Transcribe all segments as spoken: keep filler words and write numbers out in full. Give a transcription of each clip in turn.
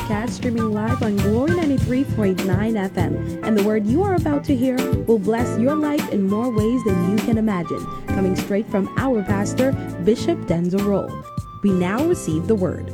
broadcast streaming live on Glory ninety-three point nine F M. And the word you are about to hear will bless your life in more ways than you can imagine. Coming straight from our pastor, Bishop Denzel Rolle. We now receive the word.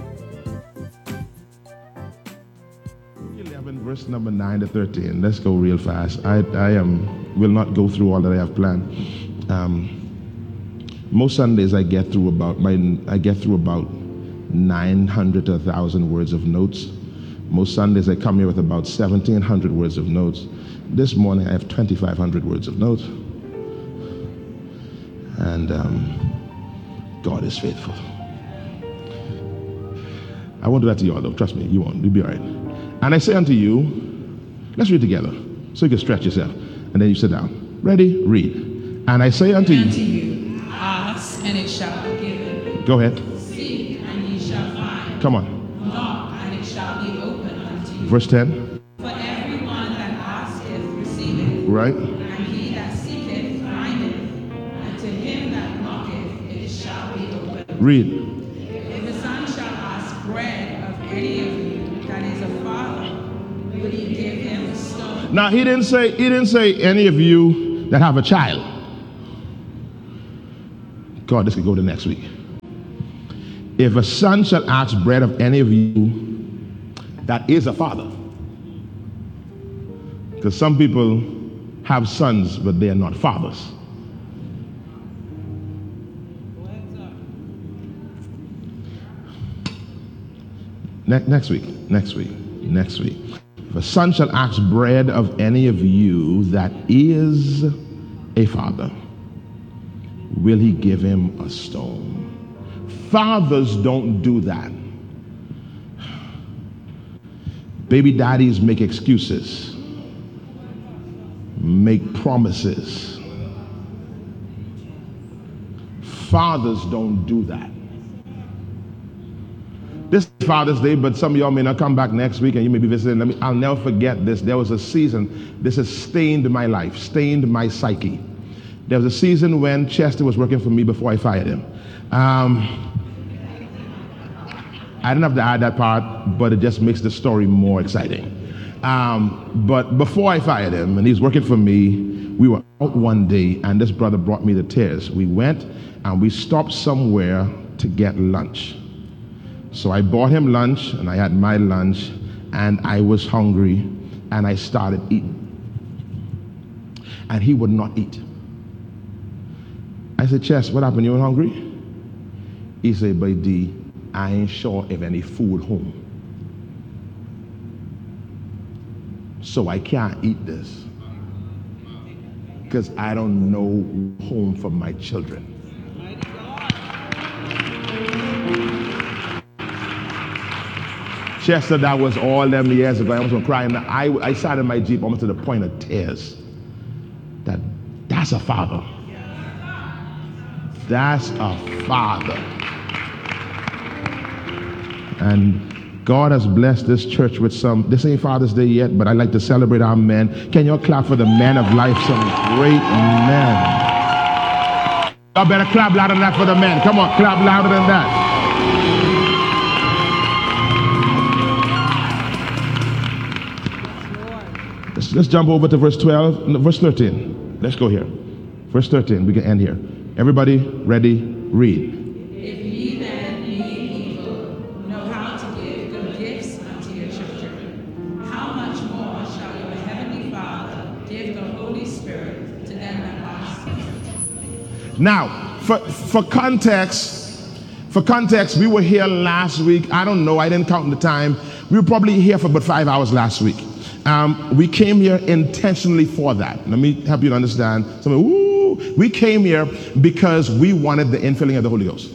eleven, verse number nine to thirteen. Let's go real fast. I, I am, will not go through all that I have planned. Um, most Sundays I get through about my I get through about nine hundred to one thousand words of notes. Most Sundays I come here with about seventeen hundred words of notes. This morning I have twenty-five hundred words of notes. And um, God is faithful. I won't do that to you all though. Trust me, you won't. You'll be all right. And I say unto you, let's read together so you can stretch yourself. And then you sit down. Ready? Read. And I say unto you, unto you, ask and it shall be given. Go ahead. Seek and ye shall find. Come on. Knock and it shall be opened unto you. Verse ten. For everyone that asketh receiveth. Right. And he that seeketh findeth. And to him that knocketh it shall be opened. Read. If a son shall ask bread of any of you that is a father, will he give him a stone? Now he didn't say he didn't say any of you that have a child. God, this could go to next week. If a son shall ask bread of any of you that is a father. Because some people have sons, but they are not fathers. Ne- next week, next week, next week. If a son shall ask bread of any of you that is a father, will he give him a stone? Fathers don't do that. Baby daddies make excuses, make promises. Fathers don't do that. This is Father's Day, but some of y'all may not come back next week and you may be visiting. Let me, I'll never forget this. There was a season, this has stained my life, stained my psyche. There was a season when Chester was working for me before I fired him. Um, I didn't have to add that part, but it just makes the story more exciting. Um, but before I fired him, and he was working for me, we were out one day, and this brother brought me to tears. We went and we stopped somewhere to get lunch. So I bought him lunch, and I had my lunch, and I was hungry, and I started eating. And he would not eat. I said, Chess, what happened? You were hungry? He said, but D, I ain't sure if any food home. So I can't eat this. Because I don't know home for my children. Chester, that was all them years ago. I was going to cry. And I, I sat in my Jeep almost to the point of tears. That that's a father. That's a father. And God has blessed this church with some, this ain't Father's Day yet, but I like to celebrate our men. Can you all clap for the men of life, some great men. Y'all better clap louder than that for the men. Come on, clap louder than that. Let's, let's jump over to verse twelve, no, verse thirteen. Let's go here. Verse thirteen, we can end here. Everybody ready? Read. If ye then, being evil, know how to give good gifts unto your children, how much more shall your heavenly Father give the Holy Spirit to them that ask him? Now, for, for context, for context, we were here last week. I don't know, I didn't count the time. We were probably here for about five hours last week. Um, we came here intentionally for that. Let me help you to understand. Somebody, ooh, we came here because we wanted the infilling of the Holy Ghost.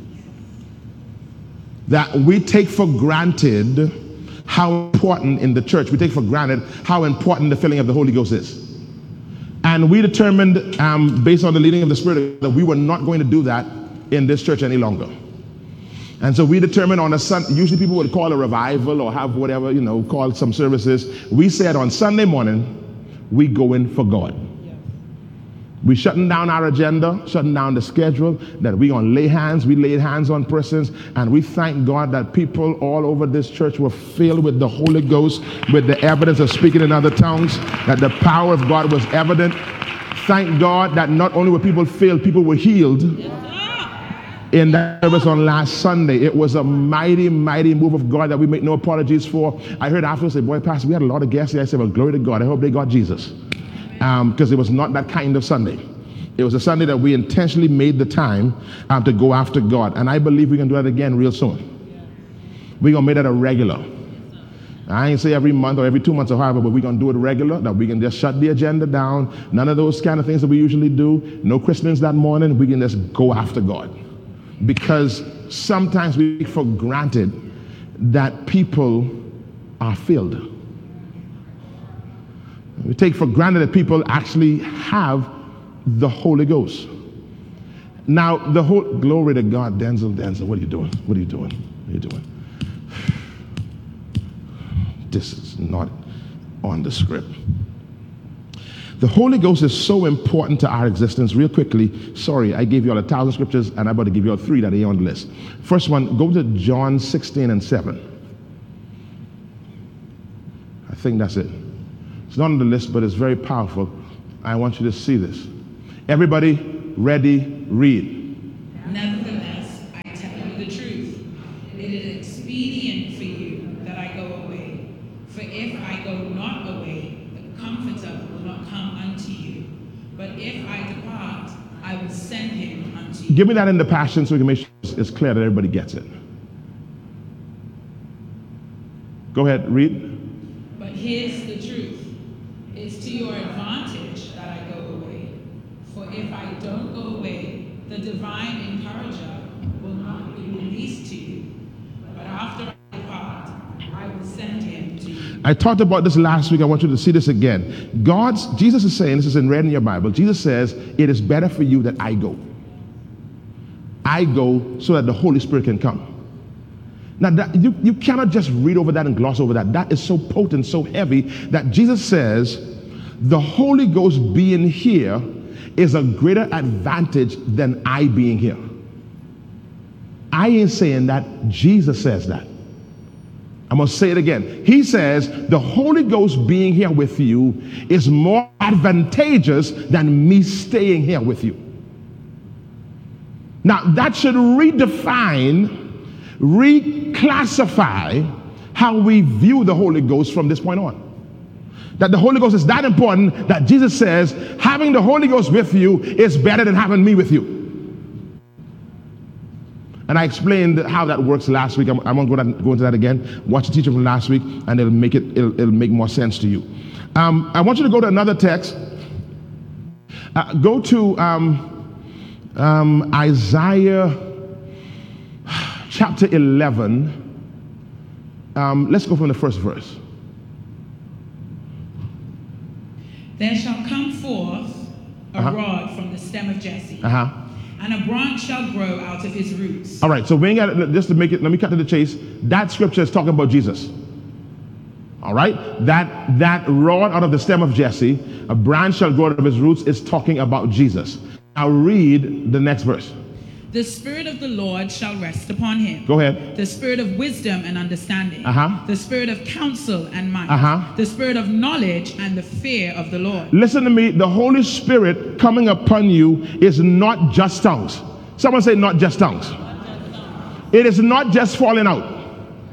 That we take for granted how important in the church, we take for granted how important the filling of the Holy Ghost is. And we determined, um, based on the leading of the Spirit, that we were not going to do that in this church any longer. And so we determined on a Sunday, usually people would call a revival or have whatever, you know, call some services. We said on Sunday morning, we go in for God. We shutting down our agenda, shutting down the schedule, that we're going to lay hands. We laid hands on persons, and we thank God that people all over this church were filled with the Holy Ghost, with the evidence of speaking in other tongues, that the power of God was evident. Thank God that not only were people filled, people were healed. In that service on last Sunday, it was a mighty, mighty move of God that we make no apologies for. I heard afterwards say, boy, Pastor, we had a lot of guests here. I said, well, glory to God. I hope they got Jesus. Because um, it was not that kind of Sunday. It was a Sunday that we intentionally made the time um, to go after God. And I believe we can do that again real soon. We're going to make that a regular. I ain't say every month or every two months or however, but we're going to do it regular, that we can just shut the agenda down. None of those kind of things that we usually do. No Christmas that morning. We can just go after God. Because sometimes we take for granted that people are filled. We take for granted that people actually have the Holy Ghost. Now, the whole glory to God, Denzel, Denzel, what are you doing? What are you doing? What are you doing? This is not on the script. The Holy Ghost is so important to our existence. Real quickly, sorry, I gave you all a thousand scriptures, and I'm about to give you all three that are on the list. First one, go to John sixteen and seven. I think that's it. It's not on the list, but it's very powerful. I want you to see this. Everybody, ready, read. Nevertheless, I tell you the truth. It is expedient for you that I go away. For if I go not away, the Comforter will not come unto you. But if I depart, I will send him unto you. Give me that in the Passion so we can make sure it's clear that everybody gets it. Go ahead, read. But here's the truth. It's to your advantage that I go away. For if I don't go away, the divine encourager will not be released to you. But after I depart, I will send him to you. I talked about this last week. I want you to see this again. God's, Jesus is saying, this is in red in your Bible, Jesus says, it is better for you that I go. I go so that the Holy Spirit can come. Now, that, you, you cannot just read over that and gloss over that. That is so potent, so heavy, that Jesus says the Holy Ghost being here is a greater advantage than I being here. I ain't saying that. Jesus says that. I'm going to say it again. He says the Holy Ghost being here with you is more advantageous than me staying here with you. Now, that should redefine, reclassify how we view the Holy Ghost from this point on. That the Holy Ghost is that important that Jesus says having the Holy Ghost with you is better than having me with you. And I explained how that works last week. I'm, I won't go, that, go into that again. Watch the teaching from last week, and it'll make it it'll, it'll make more sense to you. Um, I want you to go to another text. Uh, go to um, um, Isaiah chapter eleven. Um, let's go from the first verse. There shall come forth a Uh-huh. rod from the stem of Jesse, Uh-huh. and a branch shall grow out of his roots. All right, so we ain't got to, just to make it, let me cut to the chase. That scripture is talking about Jesus. All right, that that rod out of the stem of Jesse, a branch shall grow out of his roots, is talking about Jesus. Now read the next verse. The Spirit of the Lord shall rest upon him. Go ahead. The Spirit of wisdom and understanding. Uh-huh. The Spirit of counsel and might. Uh-huh. The Spirit of knowledge and the fear of the Lord. Listen to me. The Holy Spirit coming upon you is not just tongues. Someone say not just tongues. It is not just falling out.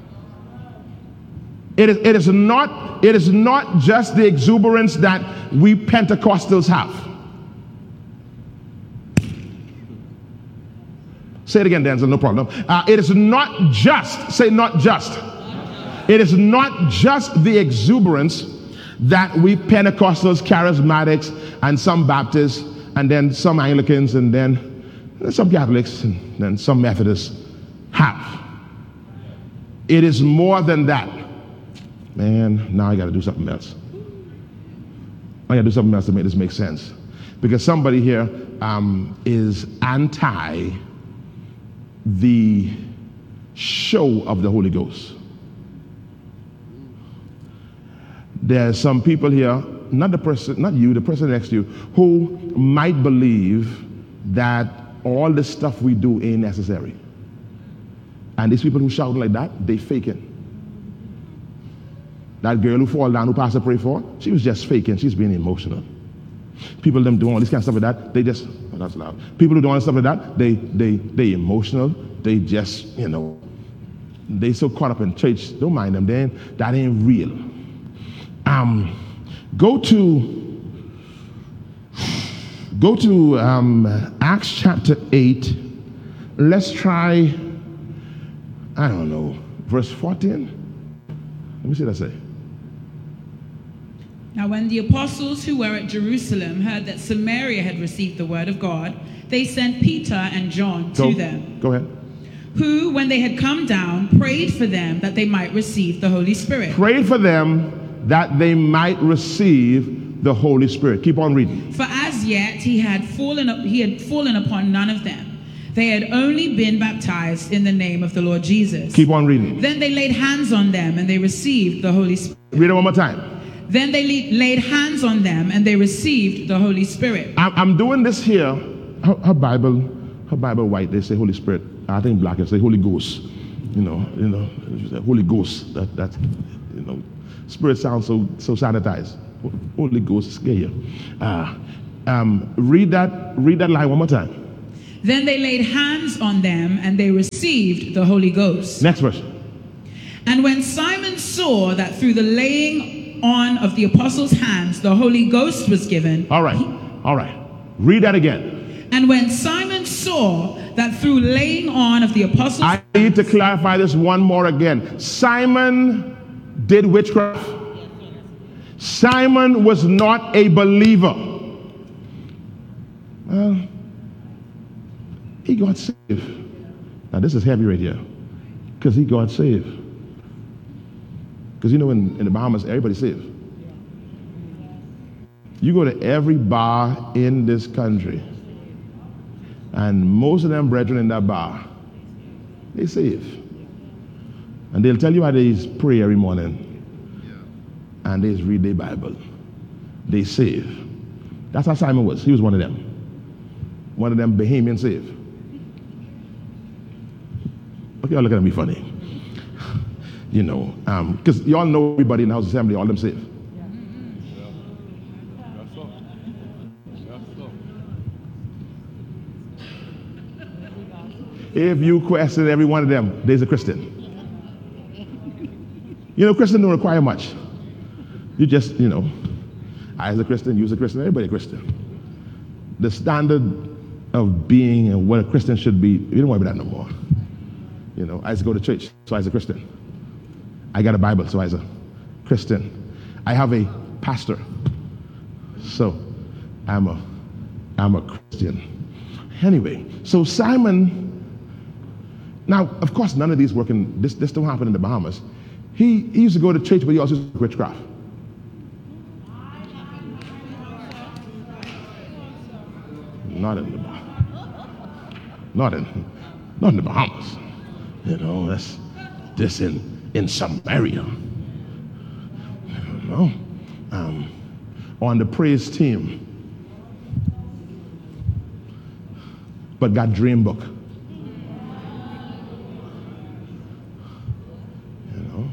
It is, it is not, it is not just the exuberance that we Pentecostals have. Say it again, Denzel, no problem. Uh, it is not just, say not just. It is not just the exuberance that we Pentecostals, Charismatics, and some Baptists, and then some Anglicans, and then some Catholics, and then some Methodists have. It is more than that. Man, now I got to do something else. I got to do something else to make this make sense. Because somebody here um, is anti the show of the Holy Ghost. There are some people here not the person, not you, the person next to you, who might believe that all the stuff we do ain't necessary. And these people who shout like that, they faking. That girl who fall down, who pastor pray for, she was just faking. She's being emotional. People them doing all this kind of stuff like that, they just, oh, that's loud. People who do all this stuff like that, they they they emotional. They just, you know, they so caught up in church. Don't mind them. Then that ain't real. Um, go to go to um, Acts chapter eight. Let's try. I don't know, verse fourteen. Let me see what I say. Now when the apostles who were at Jerusalem heard that Samaria had received the word of God, they sent Peter and John to Go, them, go ahead. who, when they had come down, prayed for them that they might receive the Holy Spirit. Prayed for them that they might receive the Holy Spirit. Keep on reading. For as yet he had fallen up, he had fallen upon none of them. They had only been baptized in the name of the Lord Jesus. Keep on reading. Then they laid hands on them and they received the Holy Spirit. Read it one more time. Then they le- laid hands on them and they received the Holy Spirit. I'm, I'm doing this here. Her, her Bible, her Bible white, they say Holy Spirit. I think black, they say Holy Ghost. You know, you know, Holy Ghost. That that you know, Spirit sounds so so sanitized. Holy Ghost scare you. Uh, um, read that. Read that line one more time. Then they laid hands on them and they received the Holy Ghost. Next verse. And when Simon saw that through the laying on of the apostles' hands the Holy Ghost was given. All right, all right. Read that again. And when Simon saw that through laying on of the apostles' I need to clarify this one more again. Simon did witchcraft. Simon was not a believer. Well, he got saved. Now this is heavy right here, because he got saved. Because you know, in, in the Bahamas, everybody's saved. You go to every bar in this country, and most of them brethren in that bar, they saved. And they'll tell you how they pray every morning, and they read their Bible. They save. That's how Simon was. He was one of them. One of them Bahamian saved. Okay, y'all looking at me funny. You know, because um, y'all know everybody in the House Assembly, all them saved. If you question every one of them, there's a Christian. You know, Christian don't require much. You just, you know, I as a Christian, you as a Christian, everybody a Christian. The standard of being and what a Christian should be, you don't want to be that no more. You know, I used to go to church, so I was a Christian. I got a Bible, so I was a Christian. I have a pastor, so I'm a, I'm a Christian. Anyway, so Simon, now, of course, none of these work in, this, this don't happen in the Bahamas. He, he used to go to church, but he also used to do witchcraft. Not in the not in not in the Bahamas. You know, that's this in in Samaria. You know, um, on the praise team, but got dream book. You know,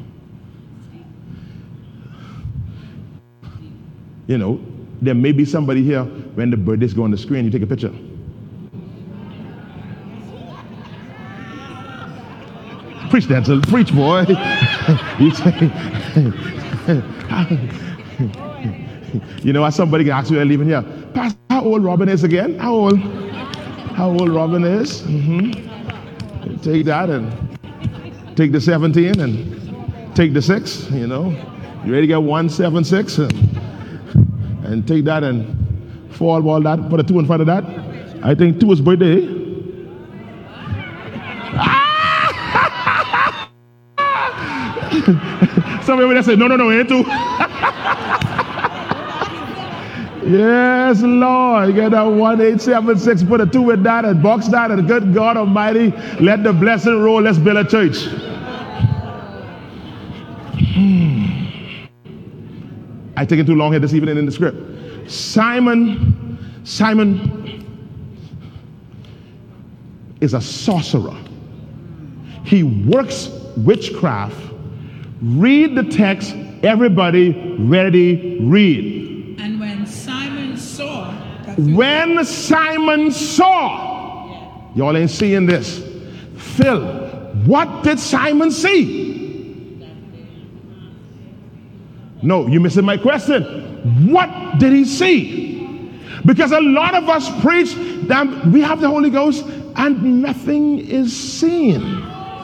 you know, there may be somebody here when the birthdays go on the screen, you take a picture. Preach that, so preach, boy. You say, you know, somebody can ask you, leaving here, Pastor, how old Robin is again? How old? How old Robin is? Mm-hmm. Take that and take the seventeen and take the six. You know, you ready to get one seven six and, and take that and fall ball that. Put a two in front of that. I think two is birthday. Somebody would say, no, no, no, ain't two. Yes, Lord. Get that one eight seven six, put a two with that and box that, and good God Almighty, let the blessing roll. Let's build a church. I take it too long here this evening in the script. Simon, Simon is a sorcerer. He works witchcraft. Read the text. Everybody ready, read. And when Simon saw that When Simon saw, y'all ain't seeing this. Phil, what did Simon see? No, you're missing my question. What did he see? Because a lot of us preach that we have the Holy Ghost and nothing is seen.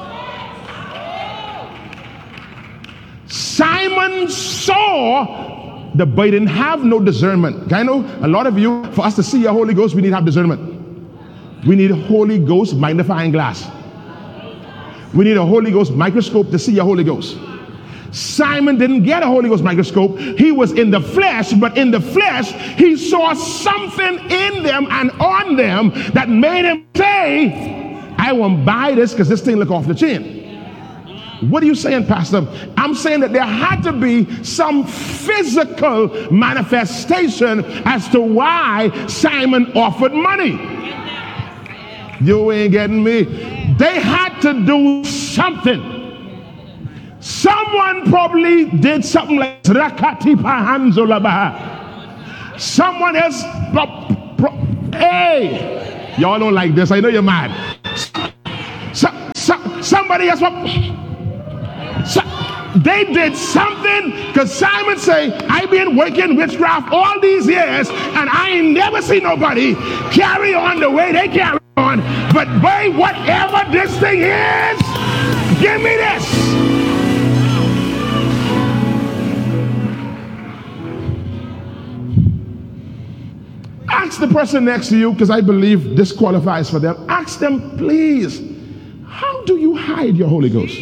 Simon saw, the but he didn't have no discernment. I know a lot of you, for us to see your Holy Ghost, we need to have discernment. We need a Holy Ghost magnifying glass. We need a Holy Ghost microscope to see your Holy Ghost. Simon didn't get a Holy Ghost microscope. He was in the flesh, but in the flesh, he saw something in them and on them that made him say, I won't buy this because this thing look off the chain. What are you saying, Pastor? I'm saying that there had to be some physical manifestation as to why Simon offered money. You ain't getting me. They had to do something. Someone probably did something like Rakati Pahanzolabaha. Someone else, pro, pro, hey, y'all don't like this. I know you're mad. So, so, somebody else, so, they did something because Simon say, I've been working witchcraft all these years and I ain't never seen nobody carry on the way they carry on. But boy, whatever this thing is, give me this. Ask the person next to you, because I believe this qualifies for them. Ask them, please, how do you hide your Holy Ghost?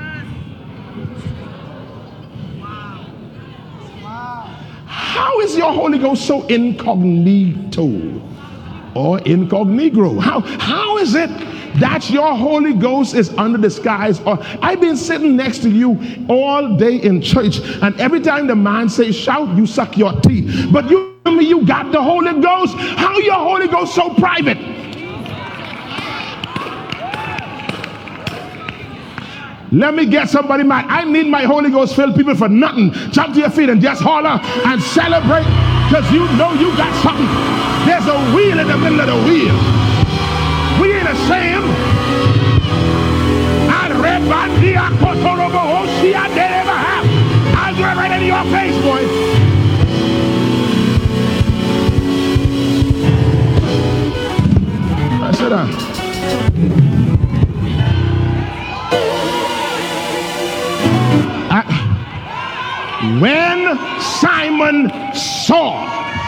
How is your Holy Ghost so incognito or incognito? How, how is it that your Holy Ghost is under disguise? Or I've been sitting next to you all day in church, and every time the man says shout, you suck your teeth. But you tell me you got the Holy Ghost. How your Holy Ghost so private? Let me get somebody mad. I need my Holy Ghost filled people for nothing. Jump to your feet and just holler and celebrate, because you know you got something. There's a wheel in the middle of the wheel. We ain't ashamed. I'll do it right in your face, boy. Sit down. I, when Simon saw,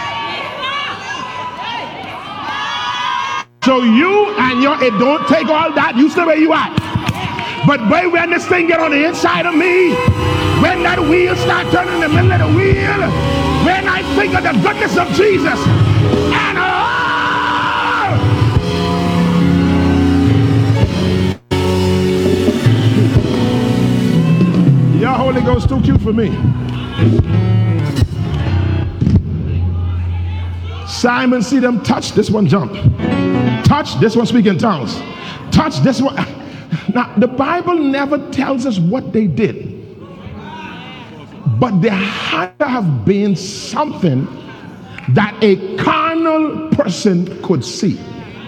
so you and your, it don't take all that, you stay where you at. But boy, when this thing get on the inside of me, when that wheel start turning in the middle of the wheel, when I think of the goodness of Jesus, and oh, your Holy Ghost too cute for me. Simon see them touch, this one jump. Touch, this one speak in tongues. Touch, this one. Now, the Bible never tells us what they did. But there had to have been something that a carnal person could see.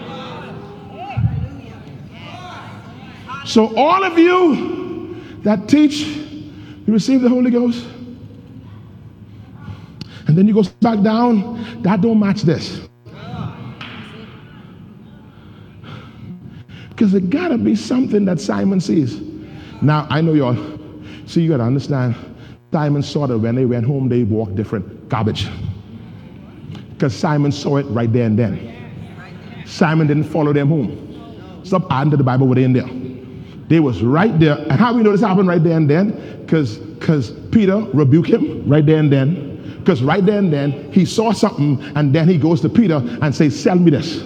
So all of you that teach, you receive the Holy Ghost, and then you go back down, that don't match this. Because it gotta be something that Simon sees. Now, I know y'all, see, you gotta understand, Simon saw that when they went home, they walked different. Garbage. Because Simon saw it right there and then. Simon didn't follow them home. Stop adding to the Bible what they in there. They was right there. And how we know this happened right there and then? Because because Peter rebuked him right there and then. Because right there and then, he saw something, and then he goes to Peter and says, sell me this.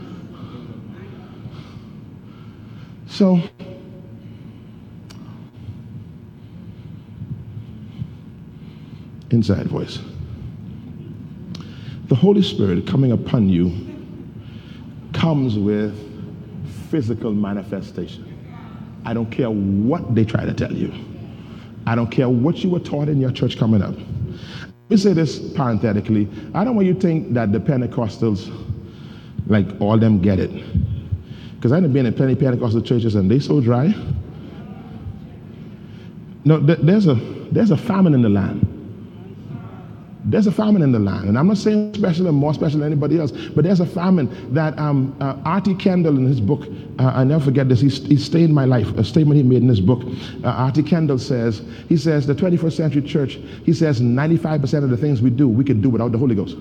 So, inside voice. The Holy Spirit coming upon you comes with physical manifestation. I don't care what they try to tell you. I don't care what you were taught in your church coming up. Let me say this parenthetically. I don't want you to think that the Pentecostals, like all them get it. Because I've been in plenty of Pentecostal churches and they so dry. No, th- there's a there's a famine in the land. There's a famine in the land, and I'm not saying special and more special than anybody else, but there's a famine that um, uh, R T Kendall in his book, uh, I never forget this, he, he stayed in my life, a statement he made in his book. uh, R T Kendall says, he says the twenty-first century church, he says ninety-five percent of the things we do, we can do without the Holy Ghost.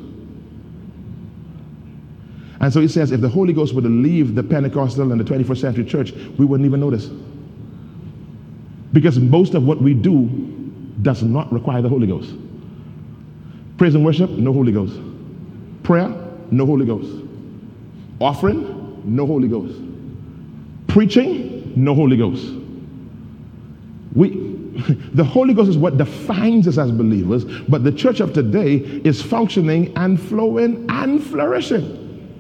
And so he says if the Holy Ghost were to leave the Pentecostal and the twenty-first century church, we wouldn't even notice. Because most of what we do does not require the Holy Ghost. Praise and worship, no Holy Ghost. Prayer, no Holy Ghost. Offering, no Holy Ghost. Preaching, no Holy Ghost. We, the Holy Ghost is what defines us as believers, but the church of today is functioning and flowing and flourishing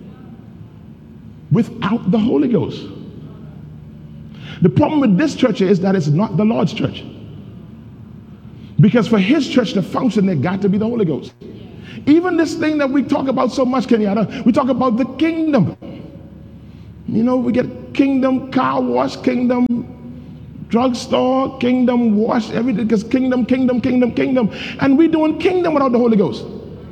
without the Holy Ghost. The problem with this church is that it's not the Lord's church. Because for his church to function, there got to be the Holy Ghost. Even this thing that we talk about so much, Kenyatta, we talk about the kingdom. You know, we get kingdom car wash, kingdom drugstore, kingdom wash, everything, because kingdom, kingdom, kingdom, kingdom. And we're doing kingdom without the Holy Ghost.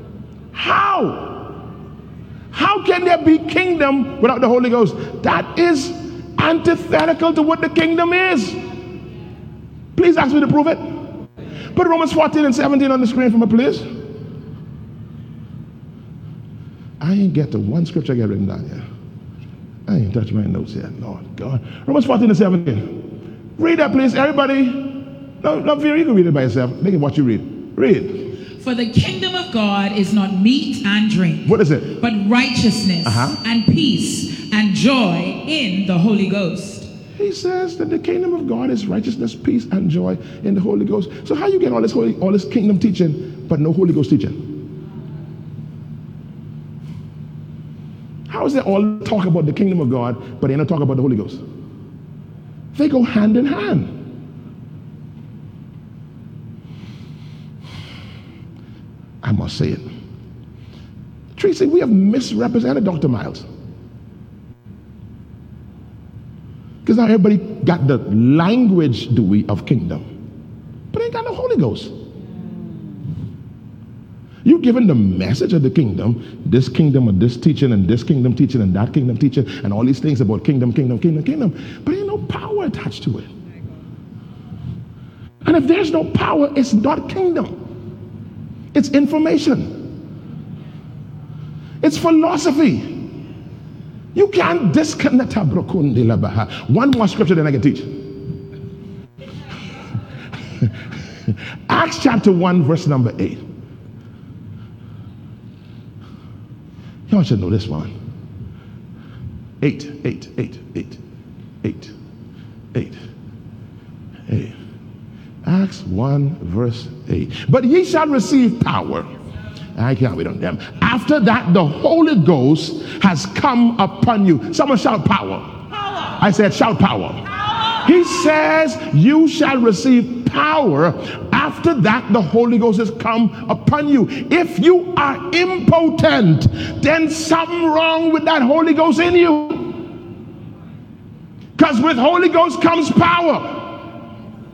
How? How can there be kingdom without the Holy Ghost? That is antithetical to what the kingdom is. Please ask me to prove it. Put Romans fourteen and seventeen on the screen for me, please. I ain't get to one scripture I get written down here. I ain't touched my notes yet, Lord God. Romans fourteen and seventeen. Read that, please, everybody. No, no, Vera, you can read it by yourself. They can watch you read. Read. For the kingdom of God is not meat and drink. What is it? But righteousness uh-huh. and peace and joy in the Holy Ghost. He says that the kingdom of God is righteousness, peace, and joy in the Holy Ghost. So how you get all this holy, all this kingdom teaching, but no Holy Ghost teaching? How is there all talk about the kingdom of God, but they don't talk about the Holy Ghost? They go hand in hand. I must say it. Tracy, we have misrepresented Doctor Miles. Because now everybody got the language, do we, of kingdom, but ain't got no Holy Ghost. You giving the message of the kingdom, this kingdom of this teaching and this kingdom teaching and that kingdom teaching and all these things about kingdom, kingdom, kingdom, kingdom, but ain't no power attached to it. And if there's no power, it's not kingdom. It's information. It's philosophy. You can't disconnect. One more scripture, then I can teach. Acts chapter one, verse number eight. Y'all should know this one. Eight, eight, eight, eight, eight, eight, eight. Acts one, verse eight. But ye shall receive power. I can't wait on them. After that, the Holy Ghost has come upon you. Someone shout power. Power. I said shout power. Power. He says you shall receive power. After that, the Holy Ghost has come upon you. If you are impotent, then something wrong with that Holy Ghost in you. Because with Holy Ghost comes power.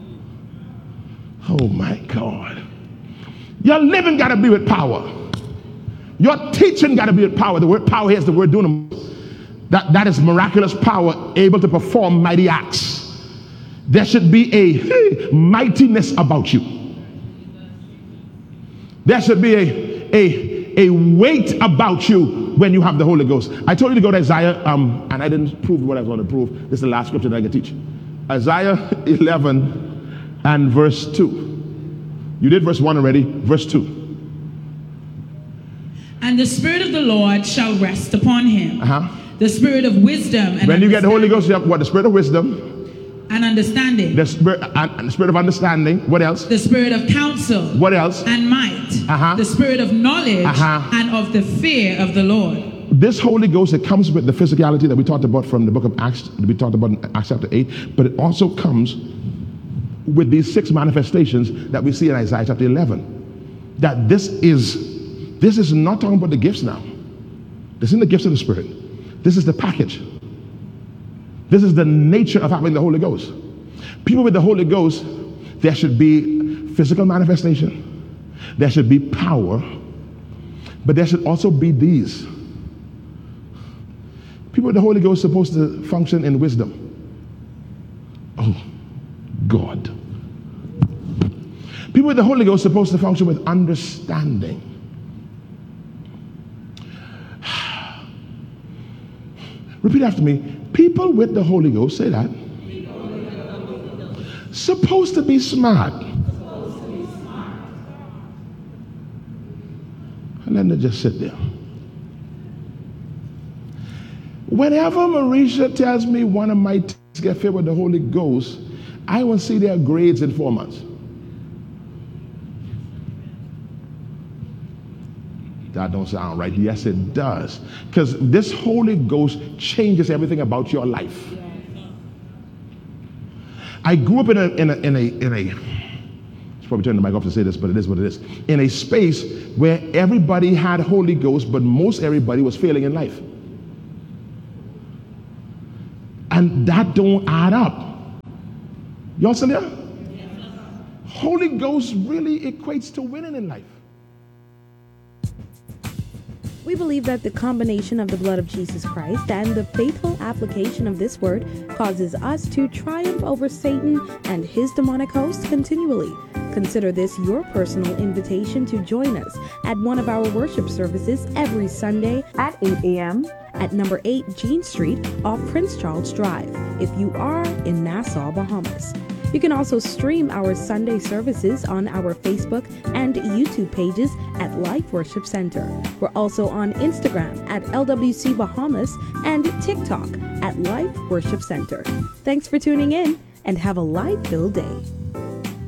Oh my God. Your living got to be with power. Your teaching got to be with power. The word power here is the word dunamis. That, that is miraculous power, able to perform mighty acts. There should be a mightiness about you. There should be a, a, a weight about you when you have the Holy Ghost. I told you to go to Isaiah, um, and I didn't prove what I was going to prove. This is the last scripture that I can teach. Isaiah eleven and verse two. You did verse one already. Verse two. And the Spirit of the Lord shall rest upon him. Uh-huh. The Spirit of wisdom. And when you get the Holy Ghost, you have what? The Spirit of wisdom. and understanding. The spirit, and, and the spirit of understanding. What else? The spirit of counsel. What else? And might. Uh-huh. The spirit of knowledge Uh-huh. and of the fear of the Lord. This Holy Ghost, it comes with the physicality that we talked about from the book of Acts, that we talked about in Acts chapter eight, but it also comes with these six manifestations that we see in Isaiah chapter eleven. That this is, this is not talking about the gifts now. This isn't the gifts of the Spirit. This is the package. This is the nature of having the Holy Ghost. People with the Holy Ghost, there should be physical manifestation, there should be power, but there should also be these. People with the Holy Ghost are supposed to function in wisdom. Oh, God. People with the Holy Ghost are supposed to function with understanding. Repeat after me. People with the Holy Ghost, say that. Supposed to be smart. And let them just sit there. Whenever Marisha tells me one of my teens get filled with the Holy Ghost, I will see their grades in four months. That don't sound right. Yes, it does. Because this Holy Ghost changes everything about your life. I grew up in a, in a, in a, in a, I should probably turn the mic off to say this, but it is what it is. In a space where everybody had Holy Ghost, but most everybody was failing in life. And that don't add up. Y'all still there? Holy Ghost really equates to winning in life. We believe that the combination of the blood of Jesus Christ and the faithful application of this word causes us to triumph over Satan and his demonic hosts continually. Consider this your personal invitation to join us at one of our worship services every Sunday at eight a.m. at number eight Jean Street off Prince Charles Drive if you are in Nassau, Bahamas. You can also stream our Sunday services on our Facebook and YouTube pages at Life Worship Center. We're also on Instagram at L W C Bahamas and TikTok at Life Worship Center. Thanks for tuning in and have a light-filled day.